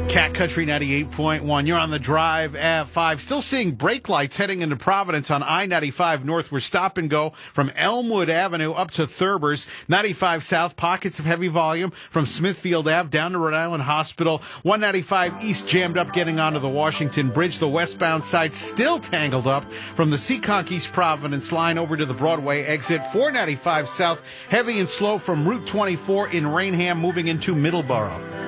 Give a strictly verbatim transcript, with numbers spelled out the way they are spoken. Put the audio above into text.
Cat Country ninety-eight point one. You're on the drive at five. Still seeing brake lights heading into Providence on I ninety-five North. We're stop and go from Elmwood Avenue up to Thurber's. ninety-five South, pockets of heavy volume from Smithfield Ave down to Rhode Island Hospital. one ninety-five East jammed up getting onto the Washington Bridge. The westbound side still tangled up from the Seekonk East Providence line over to the Broadway exit. four ninety-five South, heavy and slow from Route twenty-four in Rainham moving into Middleborough.